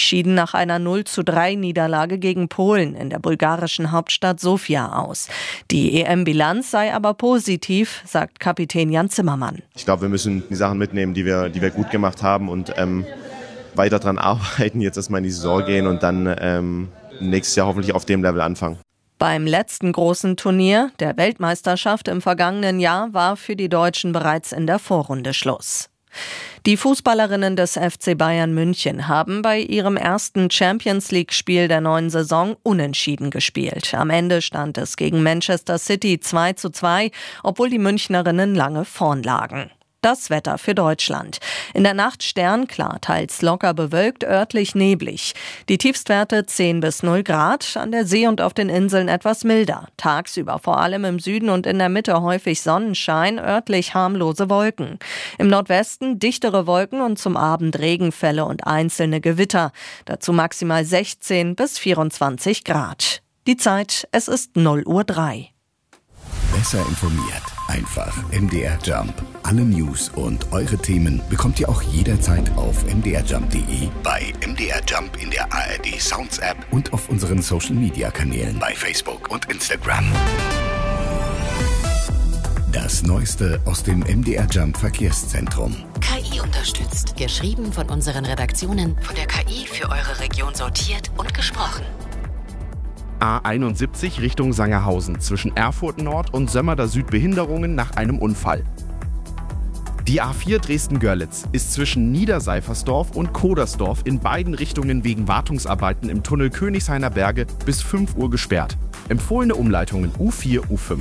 schieden nach einer 0:3 Niederlage gegen Polen in der bulgarischen Hauptstadt Sofia aus. Die EM-Bilanz sei aber positiv, sagt Kapitän Jan Zimmermann. Ich glaube, wir müssen die Sachen mitnehmen, die wir gut gemacht haben und weiter dran arbeiten, jetzt erstmal in die Saison gehen und dann nächstes Jahr hoffentlich auf dem Level anfangen. Beim letzten großen Turnier, der Weltmeisterschaft im vergangenen Jahr, war für die Deutschen bereits in der Vorrunde Schluss. Die Fußballerinnen des FC Bayern München haben bei ihrem ersten Champions-League-Spiel der neuen Saison unentschieden gespielt. Am Ende stand es gegen Manchester City 2:2, obwohl die Münchnerinnen lange vorn lagen. Das Wetter für Deutschland. In der Nacht sternklar, teils locker bewölkt, örtlich neblig. Die Tiefstwerte 10 bis 0 Grad, an der See und auf den Inseln etwas milder. Tagsüber vor allem im Süden und in der Mitte häufig Sonnenschein, örtlich harmlose Wolken. Im Nordwesten dichtere Wolken und zum Abend Regenfälle und einzelne Gewitter. Dazu maximal 16 bis 24 Grad. Die Zeit, es ist 0:03 Uhr. Besser informiert. Einfach MDR Jump. Alle News und eure Themen bekommt ihr auch jederzeit auf mdrjump.de, bei MDR Jump in der ARD Sounds App und auf unseren Social Media Kanälen bei Facebook und Instagram. Das Neueste aus dem MDR Jump Verkehrszentrum. KI unterstützt. Geschrieben von unseren Redaktionen, von der KI für eure Region sortiert und gesprochen. A71 Richtung Sangerhausen zwischen Erfurt Nord und Sömmerder Süd Behinderungen nach einem Unfall. Die A4 Dresden-Görlitz ist zwischen Niederseifersdorf und Kodersdorf in beiden Richtungen wegen Wartungsarbeiten im Tunnel Königshainer Berge bis 5 Uhr gesperrt. Empfohlene Umleitungen U4, U5.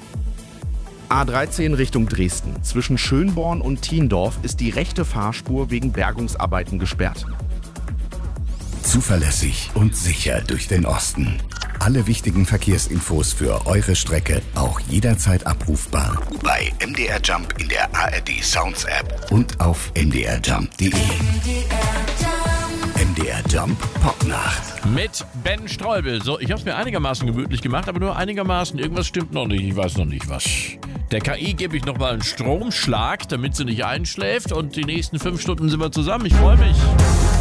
A13 Richtung Dresden zwischen Schönborn und Thiendorf ist die rechte Fahrspur wegen Bergungsarbeiten gesperrt. Zuverlässig und sicher durch den Osten. Alle wichtigen Verkehrsinfos für eure Strecke auch jederzeit abrufbar bei MDR Jump in der ARD Sounds App und auf mdrjump.de. MDR Jump Popnacht. Mit Ben Streubel. So, ich habe es mir einigermaßen gemütlich gemacht, aber nur einigermaßen. Irgendwas stimmt noch nicht. Ich weiß noch nicht was. Der KI gebe ich nochmal einen Stromschlag, damit sie nicht einschläft. Und die nächsten 5 Stunden sind wir zusammen. Ich freue mich.